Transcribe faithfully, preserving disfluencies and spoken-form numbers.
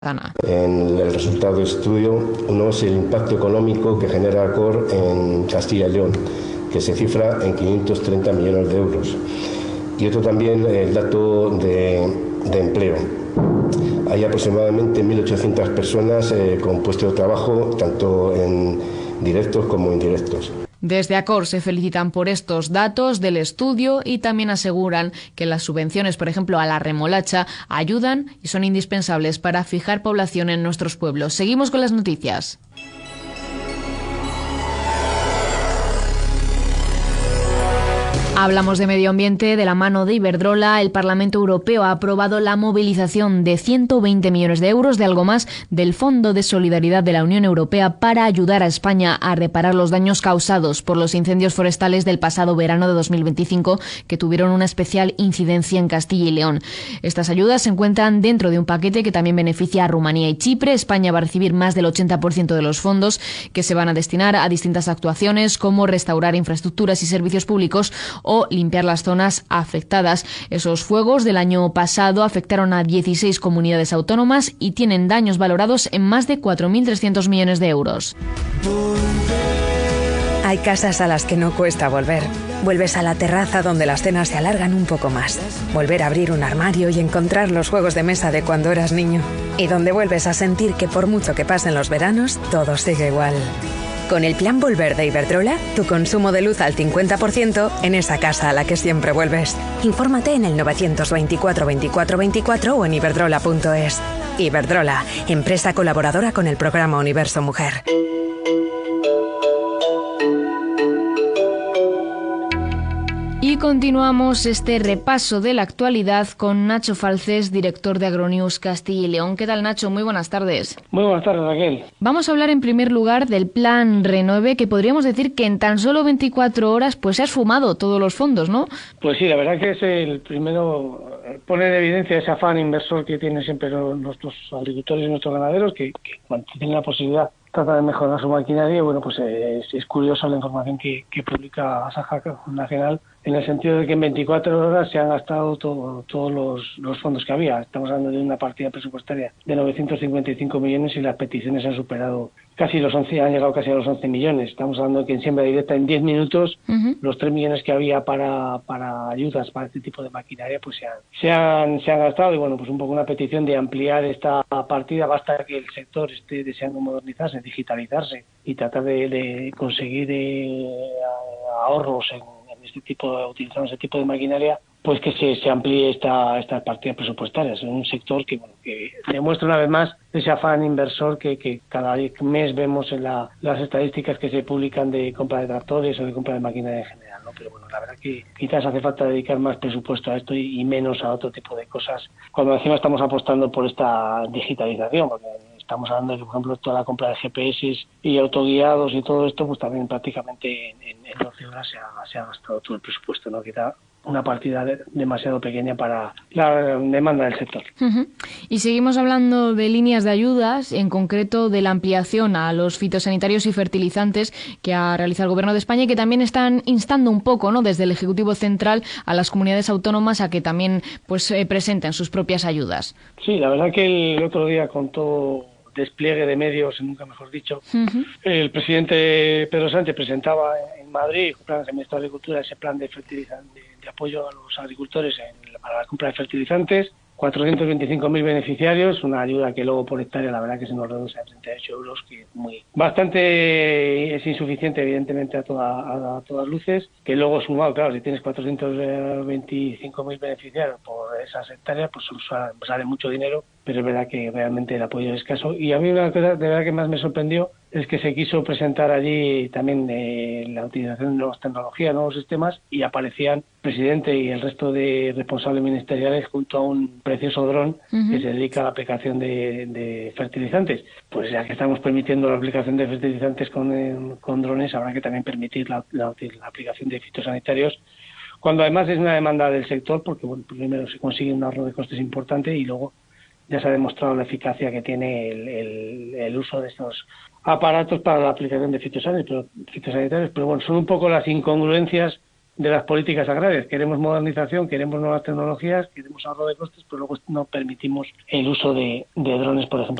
En el resultado del estudio, uno es el impacto económico que genera Accor en Castilla y León, que se cifra en quinientos treinta millones de euros. Y otro también el dato de, de empleo. Hay aproximadamente mil ochocientas personas eh, con puestos de trabajo, tanto en directos como indirectos. Desde Accor se felicitan por estos datos del estudio y también aseguran que las subvenciones, por ejemplo, a la remolacha, ayudan y son indispensables para fijar población en nuestros pueblos. Seguimos con las noticias. Hablamos de medio ambiente. De la mano de Iberdrola, el Parlamento Europeo ha aprobado la movilización de ciento veinte millones de euros de algo más del Fondo de Solidaridad de la Unión Europea para ayudar a España a reparar los daños causados por los incendios forestales del pasado verano de dos mil veinticinco, que tuvieron una especial incidencia en Castilla y León. Estas ayudas se encuentran dentro de un paquete que también beneficia a Rumanía y Chipre. España va a recibir más del ochenta por ciento de los fondos, que se van a destinar a distintas actuaciones como restaurar infraestructuras y servicios públicos o limpiar las zonas afectadas. Esos fuegos del año pasado afectaron a dieciséis comunidades autónomas y tienen daños valorados en más de cuatro mil trescientos millones de euros. Hay casas a las que no cuesta volver. Vuelves a la terraza donde las cenas se alargan un poco más. Volver a abrir un armario y encontrar los juegos de mesa de cuando eras niño. Y donde vuelves a sentir que por mucho que pasen los veranos, todo sigue igual. Con el plan Volver de Iberdrola, tu consumo de luz al cincuenta por ciento en esa casa a la que siempre vuelves. Infórmate en el novecientos veinticuatro veinticuatro veinticuatro o en iberdrola punto es. Iberdrola, empresa colaboradora con el programa Universo Mujer. Y continuamos este repaso de la actualidad con Nacho Falcés, director de Agronews Castilla y León. ¿Qué tal, Nacho? Muy buenas tardes. Muy buenas tardes, Raquel. Vamos a hablar en primer lugar del plan Renove, que podríamos decir que en tan solo veinticuatro horas pues se ha esfumado todos los fondos, ¿no? Pues sí, la verdad que es el primero, pone en evidencia ese afán inversor que tienen siempre nuestros agricultores y nuestros ganaderos, que, que cuando tienen la posibilidad trata de mejorar su maquinaria. Y bueno, pues es, es curiosa la información que, que publica Asaja Nacional, en el sentido de que en veinticuatro horas se han gastado todo, todos los, los fondos que había. Estamos hablando de una partida presupuestaria de novecientos cincuenta y cinco millones y las peticiones han superado casi los once, han llegado casi a los once millones. Estamos hablando de que en siembra directa en diez minutos uh-huh. los tres millones que había para, para ayudas para este tipo de maquinaria pues se han, se han se han gastado. Y bueno, pues un poco una petición de ampliar esta partida. Basta que el sector esté deseando modernizarse, digitalizarse y tratar de, de conseguir eh, ahorros en este tipo, utilizando ese tipo de maquinaria, pues que se, se amplíe esta estas partidas presupuestarias en un sector que bueno que demuestra una vez más ese afán inversor que, que cada mes vemos en la, las estadísticas que se publican de compra de tractores o de compra de maquinaria en general, ¿no? Pero bueno, la verdad que quizás hace falta dedicar más presupuesto a esto y, y menos a otro tipo de cosas cuando encima estamos apostando por esta digitalización, porque estamos hablando de que, por ejemplo, toda la compra de G P S y autoguiados y todo esto, pues también prácticamente en, en doce horas se ha, se ha gastado todo el presupuesto, ¿no? Quizá una partida de, demasiado pequeña para la demanda del sector. Uh-huh. Y seguimos hablando de líneas de ayudas, en concreto de la ampliación a los fitosanitarios y fertilizantes que ha realizado el Gobierno de España y que también están instando un poco, ¿no?, desde el Ejecutivo Central a las comunidades autónomas a que también pues eh, presenten sus propias ayudas. Sí, la verdad que el otro día con todo despliegue de medios, nunca mejor dicho, uh-huh. el presidente Pedro Sánchez presentaba en Madrid, con el ministro de Agricultura, ese plan de fertilizantes, de apoyo a los agricultores en, para la compra de fertilizantes, cuatrocientos veinticinco mil beneficiarios, una ayuda que luego por hectárea la verdad que se nos reduce a treinta y ocho euros, que es muy bastante es insuficiente evidentemente a, toda, a, a todas luces, que luego sumado, claro, si tienes cuatrocientos veinticinco mil beneficiarios por esas hectáreas, pues sale mucho dinero, pero es verdad que realmente el apoyo es escaso. Y a mí una cosa de verdad que más me sorprendió es que se quiso presentar allí también eh, la utilización de nuevas tecnologías, nuevos sistemas, y aparecían el presidente y el resto de responsables ministeriales junto a un precioso dron uh-huh. que se dedica a la aplicación de, de fertilizantes. Pues ya que estamos permitiendo la aplicación de fertilizantes con, eh, con drones, habrá que también permitir la, la, la aplicación de fitosanitarios, cuando además es una demanda del sector, porque bueno, primero se consigue un ahorro de costes importante y luego ya se ha demostrado la eficacia que tiene el, el, el uso de estos aparatos para la aplicación de fitosanitarios, pero, fitosanitarios, pero bueno, son un poco las incongruencias de las políticas agrarias. Queremos modernización, queremos nuevas tecnologías, queremos ahorro de costes, pero luego no permitimos el uso de, de drones, por ejemplo.